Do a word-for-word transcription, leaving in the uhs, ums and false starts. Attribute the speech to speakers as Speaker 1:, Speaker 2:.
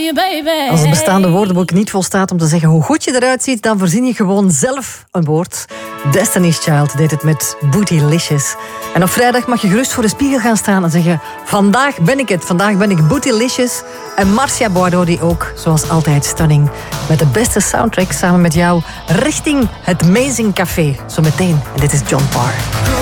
Speaker 1: you, baby.
Speaker 2: Als het bestaande woordenboek niet volstaat om te zeggen hoe goed je eruit ziet, dan verzin je gewoon zelf een woord. Destiny's Child deed het met Bootylicious. En op vrijdag mag je gerust voor de spiegel gaan staan en zeggen: vandaag ben ik het, vandaag ben ik Bootylicious. En Marcia Boideau die ook, zoals altijd, stunning. Met de beste soundtrack samen met jou richting het Amazing Café. Zometeen. En dit is John Parr.